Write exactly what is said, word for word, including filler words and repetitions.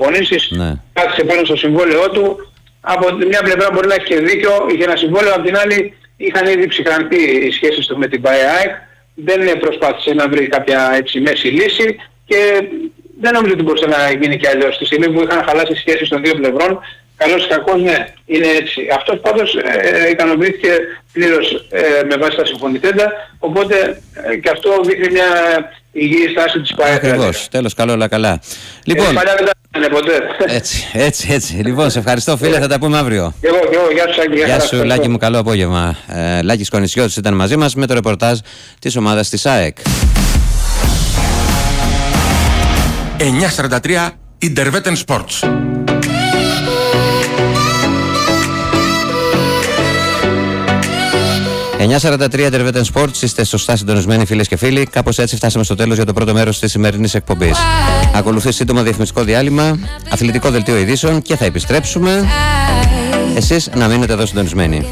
προπονήσεις, ναι. κάθισε πάνω στο συμβόλαιό του. Από μια πλευρά μπορεί να έχει και δίκιο, είχε ένα συμβόλαιο, από την άλλη είχαν ήδη ψυχρανθεί οι σχέσεις του με την ΠΑΕΑΕΚ, δεν προσπάθησε να βρει κάποια έτσι μέση λύση και δεν νομίζω ότι μπορούσε να γίνει και αλλιώς. Στη στιγμή που είχαν χαλάσει οι σχέσεις των δύο πλευρών, καλώς ή κακώς, ναι, είναι έτσι. Αυτός πάντως ε, ικανοποιήθηκε πλήρως ε, με βάση τα συμφωνηθέντα, οπότε ε, και αυτό δείχνει μια υγιή στάση της ΠΑΕΑΕΚ. Ακριβώς, τέλος καλό, όλα καλά. Λοιπόν, ε, παλιά δεν τα είναι ποτέ. έτσι, έτσι, έτσι. Λοιπόν, σε ευχαριστώ φίλε, θα τα πούμε αύριο. Εγώ, εγώ, γεια σου Σάκη. Γεια σου Λάκη μου, καλό απόγευμα. Ε, Λάκης Κονησιώτης ήταν μαζί μας με το ρεπορτάζ της ομάδας της ΑΕΚ. εννιά σαράντα τρία Intervetten Sports. εννιά σαράντα τρία Intervetten Sports, είστε σωστά συντονισμένοι φίλες και φίλοι. Κάπως έτσι φτάσαμε στο τέλος για το πρώτο μέρος της σημερινής εκπομπής. Ακολουθεί σύντομα διαφημιστικό διάλειμμα, αθλητικό δελτίο ειδήσεων και θα επιστρέψουμε. Εσείς να μείνετε εδώ συντονισμένοι.